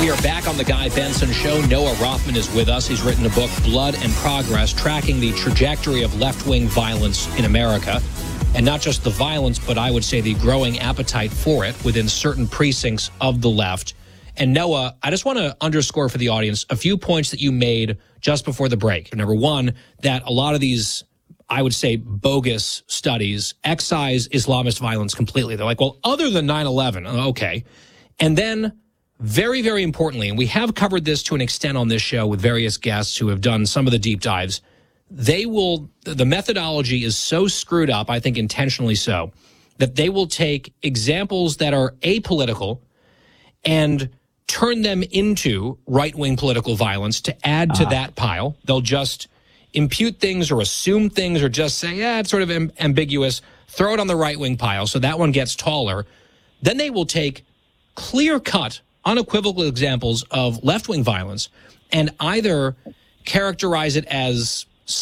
We are back on the Guy Benson Show. Noah Rothman is with us. He's written a book, Blood and Progress, tracking the trajectory of left-wing violence in America. And not just the violence, but I would say the growing appetite for it within certain precincts of the left. And Noah, I just want to underscore for the audience a few points that you made just before the break. Number one, that a lot of these, I would say, bogus studies excise Islamist violence completely. They're like, well, other than 9/11, okay. And then, very, very importantly, and we have covered this to an extent on this show with various guests who have done some of the deep dives, the methodology is so screwed up, I think intentionally so, that they will take examples that are apolitical and turn them into right-wing political violence to add to that pile. They'll just impute things or assume things or just say, it's sort of ambiguous, throw it on the right-wing pile, so that one gets taller. Then they will take clear-cut, unequivocal examples of left-wing violence and either characterize it as